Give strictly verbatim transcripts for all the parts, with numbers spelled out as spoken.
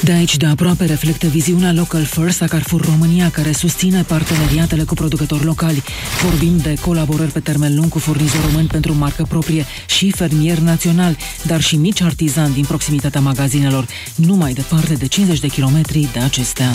De aici de aproape reflectă viziunea Local First a Carrefour România, care susține parteneriatele cu producători locali. Vorbim de colaborări pe termen lung cu furnizori români pentru marcă proprie și fermieri naționali, dar și mici artizani din proximitatea magazinelor, nu mai departe de cincizeci de kilometri de acestea.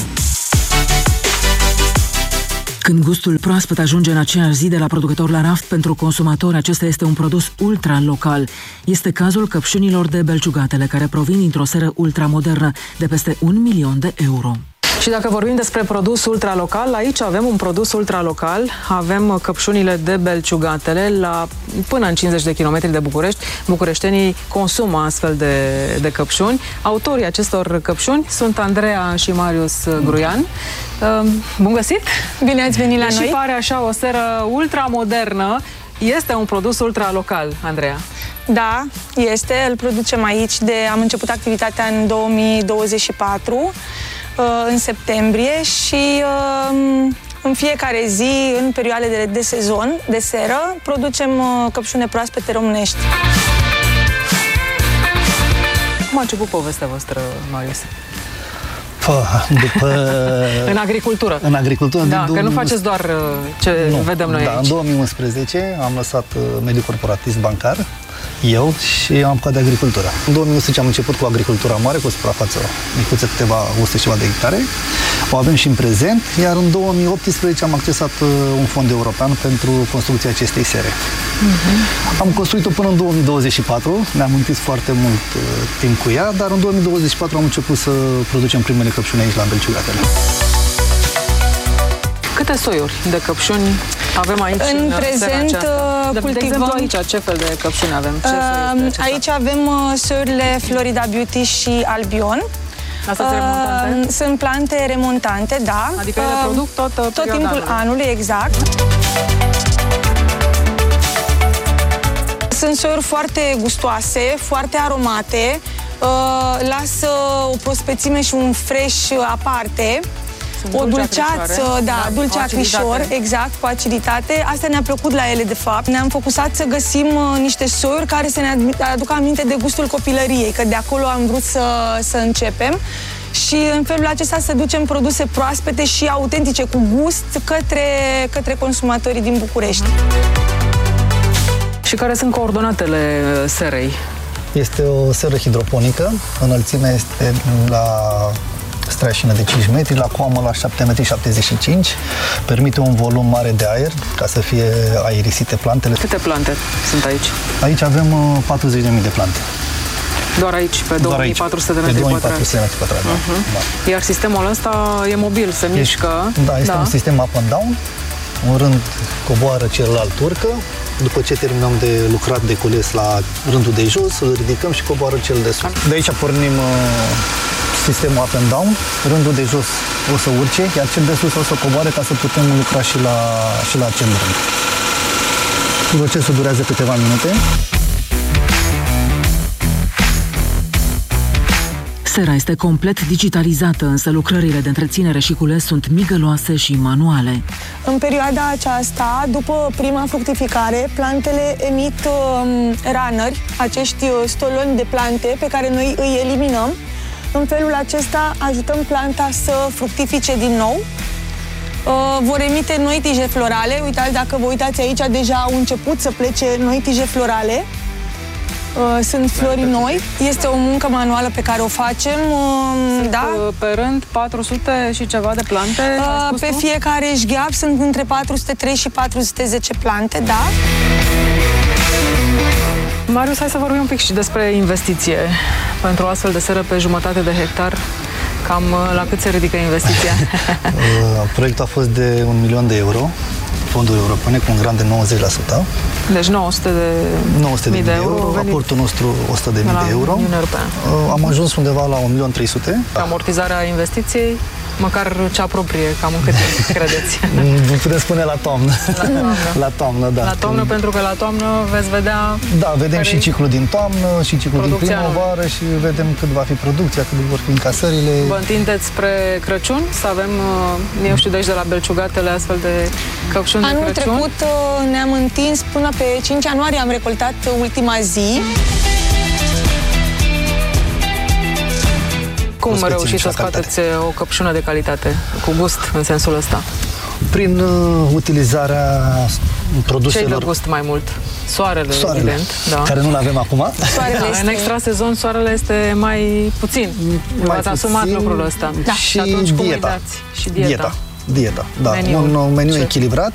Când gustul proaspăt ajunge în aceeași zi de la producător la raft, pentru consumatori acesta este un produs ultra-local. Este cazul căpșunilor de belciugatele, care provin dintr-o seră ultramodernă de peste un milion de euro. Și dacă vorbim despre produs ultralocal, aici avem un produs ultralocal, avem căpșunile de belciugatele la până în cincizeci de kilometri de București. Bucureștenii consumă astfel de, de căpșuni. Autorii acestor căpșuni sunt Andreea și Marius Gruian. Bun găsit! Bine ați venit la Deși noi! Și pare așa o seră ultramodernă, este un produs ultralocal, Andreea. Da, este. Îl producem aici de... Am început activitatea în două mii douăzeci și patru, în septembrie, și în fiecare zi, în perioadele de, de sezon, de seră, producem căpșune proaspete românești. Cum a început povestea voastră, Marius? Pă, după... în agricultură. În agricultură. Da, că nu faceți doar ce nu, vedem noi da, aici. În două mii unsprezece am lăsat mediul corporatist bancar, eu, și am apucat de agricultură. În două mii unsprezece am început cu agricultura mare, cu o suprafață micuță, câteva o sută și ceva de hectare. O avem și în prezent, iar în două mii optsprezece am accesat un fond european pentru construcția acestei sere. Uh-huh. Am construit-o până în două mii douăzeci și patru, ne-am întins foarte mult uh, timp cu ea, dar în două mii douăzeci și patru am început să producem primele căpșuni aici la Belciugatele. Câte soiuri de căpșuni avem aici? În, în prezent de, cultivăm... De exemplu, aici, ce fel de căpșuni avem? Ce uh, aici avem uh, soiurile Florida Beauty și Albion. Asta sunt remontante? Uh, sunt plante remontante, da. Adică ele produc tot, tot, tot timpul anului. anului, exact. Sunt soiuri foarte gustoase, foarte aromate, uh, lasă o prospețime și un fresh aparte. O dulceață, da, da, dulce acrișor, exact, cu aciditate. Asta ne-a plăcut la ele, de fapt. Ne-am focusat să găsim uh, niște soiuri care să ne aducă aminte de gustul copilăriei, că de acolo am vrut să, să începem. Și în felul acesta să ducem produse proaspete și autentice, cu gust, către, către consumatorii din București. Și care sunt coordonatele serei? Este o seră hidroponică, înălțimea este la streașină de cinci metri, la coamă la șapte virgulă șaptezeci și cinci metri, permite un volum mare de aer ca să fie aerisite plantele. Câte plante sunt aici? Aici avem patruzeci de mii de plante. Doar aici, pe două mii patru sute de metri pătrați. Uh-huh. Da. Iar sistemul ăsta e mobil, se este, mișcă. Da, este da. un sistem up and down. Un rând coboară, celălalt urcă. După ce terminăm de lucrat de cules la rândul de jos, îl ridicăm și coboară cel de sus. De aici pornim uh, sistemul up and down. Rândul de jos o să urce, iar cel de sus o să coboare ca să putem lucra și la, și la acel rând. Procesul durează câteva minute. Sera este complet digitalizată, însă lucrările de întreținere și cules sunt migăloase și manuale. În perioada aceasta, după prima fructificare, plantele emit um, ranări, acești stoloni de plante pe care noi îi eliminăm. În felul acesta ajutăm planta să fructifice din nou. Uh, vor emite noi tije florale. Uitați, dacă vă uitați aici, deja au început să plece noi tije florale. Uh, sunt flori noi. Este o muncă manuală pe care o facem. Uh, sunt da? pe rând patru sute și ceva de plante? Uh, pe tu? Fiecare șgheap sunt între patru sute trei și patru sute zece plante, da? Marius, hai să vorbim un pic și despre investiție. Pentru o astfel de seră pe jumătate de hectar, cam la cât se ridică investiția? Proiectul a fost de un milion de euro, fonduri europene, cu un grant de nouăzeci la sută. Deci nouă sute de mii de euro. Aportul nostru o sută de mii de euro. Am ajuns undeva la un milion trei sute. Amortizarea investiției, măcar cea proprie, cam în cât credeți? Nu putem spune la toamnă. La toamnă. La toamnă, da. La toamnă, pentru că la toamnă veți vedea... Da, vedem și ciclul din toamnă, și ciclul din primăvară și vedem cât va fi producția, cât vor fi încasările. Vă întindeți spre Crăciun? Să avem, eu știu, de aici de la Belciugatele, astfel de căpșuni de Crăciun? Anul trecut ne-am întins până pe cinci ianuarie, am recoltat ultima zi. Cum prospețime reușiți și să la calitate. scoateți o căpșună de calitate, cu gust, în sensul ăsta? Prin uh, utilizarea produselor... Ce-i de gust mai mult? Soarele, Soarele, evident. Da. care nu-l avem acum. Soarele Da, este... în extra sezon soarele este mai puțin. Mai V-ați asumat puțin, lucrul ăsta. da. Și Și atunci cum îi dieta. dați? Și dieta. Dieta. Dieta, da. Meniul. Un meniu Ce? echilibrat